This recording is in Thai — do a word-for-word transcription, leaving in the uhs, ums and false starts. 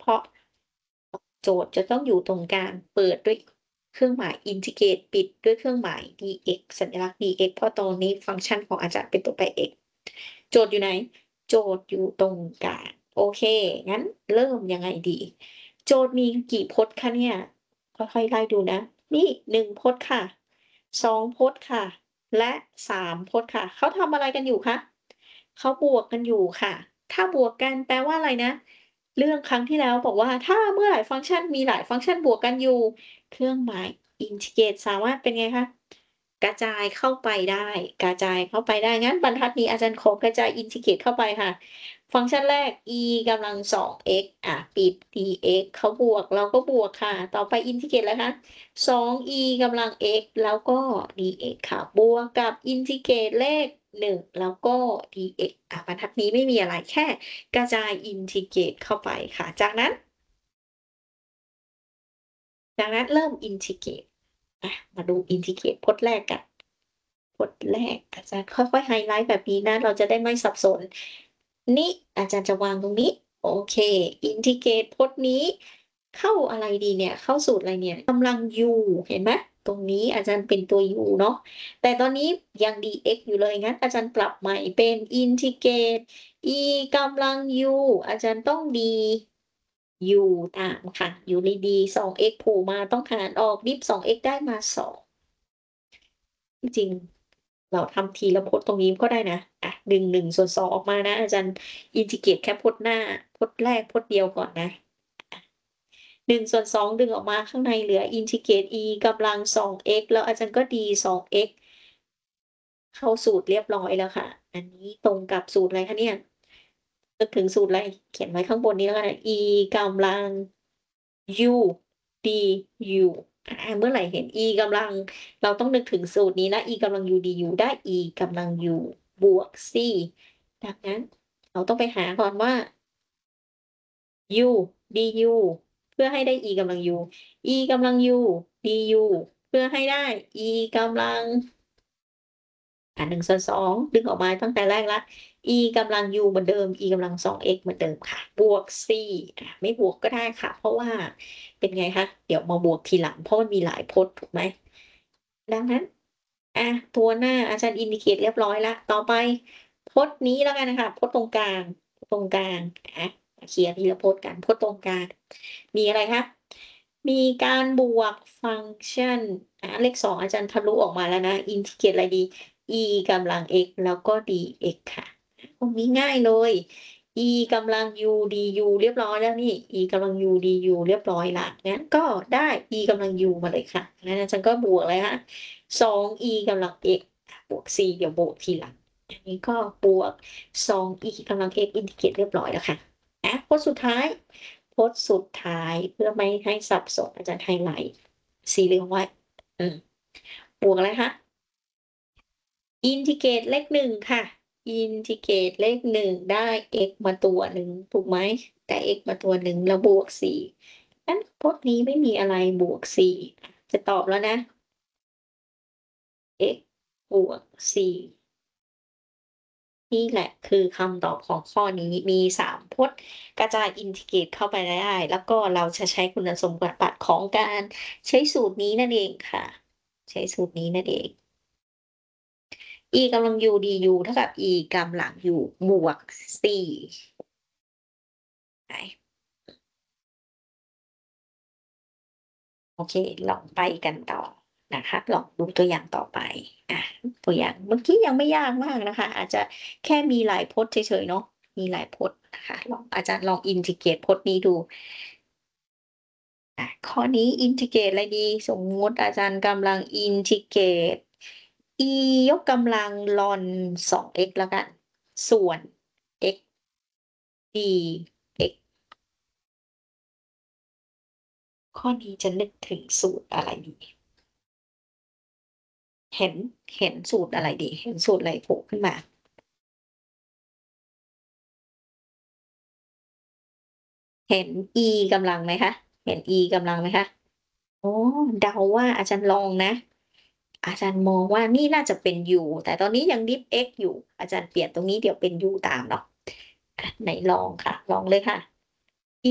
เพราะโจทย์จะต้องอยู่ตรงกลาง เปิดด้วยเครื่องหมายอินทิเกรต ปิดด้วยเครื่องหมาย dx สัญลักษณ์ dx เพราะตรงนี้ฟังก์ชันของอาจารย์เป็นตัวแปร x โจทย์อยู่ไหน? โจทย์อยู่ตรงกลาง โอเค งั้นเริ่มยังไงดี? โจทย์มีกี่พจน์คะเนี่ย? ค่อย ๆ ไล่ดูนะ นี่ หนึ่ง พจน์ค่ะ สอง พจน์ค่ะ และ สาม พจน์ค่ะ เขาทำอะไรกันอยู่คะ? เขาบวกกันอยู่ค่ะ ถ้าบวกกันแปลว่าอะไรนะ? เรื่องครั้งที่แล้วบอกว่า ถ้าเมื่อไหร่ฟังก์ชันมีหลายฟังก์ชันบวกกันอยู่ เครื่องหมายอินทิเกรตสามารถเป็นไงคะ? กระจายเข้าไปได้ กระจายเข้าไปได้ งั้นบรรทัดนี้อาจารย์ขอกระจายอินทิเกรตเข้าไปค่ะ ฟังก์ชันแรก e กำลัง สอง x อ่า ปิด dx เขาบวก เราก็บวกค่ะ ต่อไปอินทิเกรตอะไรคะ? สอง e กำลัง x แล้วก็ dx ค่ะ บวกกับอินทิเกรตเลข หนึ่ง แล้วก็ dx อ่า บรรทัดนี้ไม่มีอะไร แค่กระจายอินทิเกรตเข้าไปค่ะ จากนั้น จากนั้นเริ่มอินทิเกรต อะ มาดูอินทิเกรตพจน์แรกกัน พจน์แรกอาจารย์ค่อย ๆ ไฮไลต์แบบนี้นะ เราจะได้ไม่สับสน นี่อาจารย์จะวางตรงนี้ โอเค อินทิเกรตพจน์นี้เข้าอะไรดีเนี่ย เข้าสูตรอะไรเนี่ย กำลัง u เห็นไหม? ตรงนี้อาจารย์เป็นตัว u เนาะ แต่ตอนนี้ยัง dx อยู่เลย งั้นอาจารย์ปรับใหม่เป็นอินทิเกรต e กำลัง u อาจารย์ต้อง du ตามค่ะ อยู่ดี ๆ สอง x โผล่มาต้องหารออก ดิฟ สอง x ได้มา สอง จริง ๆ เราทำทีละพจน์ตรงนี้ก็ได้นะ อะ ดึง หนึ่ง ส่วน สอง ออกมานะ อาจารย์อินทิเกรตแค่พจน์หน้า พจน์แรกพจน์เดียวก่อนนะ อะ หนึ่ง ส่วน สอง ดึงออกมาข้างในเหลืออินทิเกรต e กำลัง สอง x แล้วอาจารย์ก็ d สอง x เข้าสูตรเรียบร้อยแล้วค่ะ อันนี้ตรงกับสูตรอะไรคะเนี่ย? นึกถึงสูตรอะไร? เขียนไว้ข้างบนนี้แล้วกัน e กำลัง u du อา เมื่อไหร่เห็น e กำลัง เราต้องนึกถึงสูตรนี้นะ e กำลัง u du ได้ e กำลัง u บวก c ดังนั้นเราต้องไปหาก่อนว่า u du เพื่อให้ได้ e กำลัง u e กำลัง u du เพื่อให้ได้ e กำลัง อ่า หนึ่ง ส่วน สอง ดึงออกมาตั้งแต่แรกแล้ว e กำลัง u เหมือนเดิม e กำลัง สอง x เหมือนเดิมค่ะ บวก c อา ไม่บวกก็ได้ค่ะ เพราะว่าเป็นไงคะ? เดี๋ยวมาบวกทีหลัง เพราะมันมีหลายพจน์ถูกไหม? ดังนั้น อา ตัวหน้าอาจารย์อินทิเกรตเรียบร้อยแล้ว ต่อไปพจน์นี้แล้วกันค่ะ พจน์ตรงกลาง ตรงกลาง อา มาเคลียร์ทีละพจน์กัน พจน์ตรงกลาง มีอะไรคะ? มีการบวกฟังก์ชัน อา เลข สอง อาจารย์ทะลุออกมาแล้วนะ อินทิเกรตอะไรดี? e กำลัง x แล้วก็ dx ค่ะ ตรงนี้ง่ายเลย e กำลัง u du เรียบร้อยแล้วนี่ e กำลัง u du เรียบร้อยแล้ว งั้นก็ได้ e กำลัง u มาเลยค่ะ งั้นอาจารย์ก็บวกอะไรคะ? สอง e กำลัง x อา บวก c เดี๋ยวบวกทีหลัง อันนี้ก็บวก สอง e กำลัง x อินทิเกรตเรียบร้อยแล้วค่ะ อา พจน์สุดท้าย พจน์สุดท้ายเพื่อไม่ให้สับสน อาจารย์ไฮไลต์สีเหลืองไว้ อืม บวกอะไรคะ? อินทิเกรตเลข หนึ่ง ค่ะ อินทิเกรตเลข หนึ่ง ได้ x มาตัวหนึ่ง ถูกไหม? ได้ x มาตัวหนึ่ง แล้วบวก สี่ งั้นพจน์นี้ไม่มีอะไร บวก สี่ อะ จะตอบแล้วนะ x บวก สี่ นี่แหละคือคำตอบของข้อนี้ มี สาม พจน์ กระจายอินทิเกรตเข้าไปได้ แล้วก็เราจะใช้คุณสมบัติของการใช้สูตรนี้นั่นเองค่ะ ใช้สูตรนี้นั่นเอง e กำลัง u du เท่ากับ e กำลัง u บวก c ไหน? โอเค ลองไปกันต่อนะคะ ลองดูตัวอย่างต่อไป อา ตัวอย่างเมื่อกี้ยังไม่ยากมากนะคะ อาจจะแค่มีหลายพจน์เฉย ๆ เนาะ มีหลายพจน์นะคะ ลอง อาจารย์ลองอินทิเกรตพจน์นี้ดู อะ ข้อนี้อินทิเกรตอะไรดี? สมมุติอาจารย์กำลังอินทิเกรต e ยกกำลัง ln สอง x แล้วกัน ส่วน x dx ข้อนี้จะนึกถึงสูตรอะไรดี? เห็น เห็นสูตรอะไรดี? เห็นสูตรอะไรโผล่ขึ้นมา? เห็น e กำลังไหมคะ? เห็น e กำลังไหมคะ? อ๋อ เดาว่า อาจารย์ลองนะ อาจารย์มองว่านี่น่าจะเป็น u แต่ตอนนี้ยังดิฟ x อยู่ อาจารย์เปลี่ยนตรงนี้เดี๋ยวเป็น u ตามเนาะ อะ ไหนลองค่ะ ลองเลยค่ะ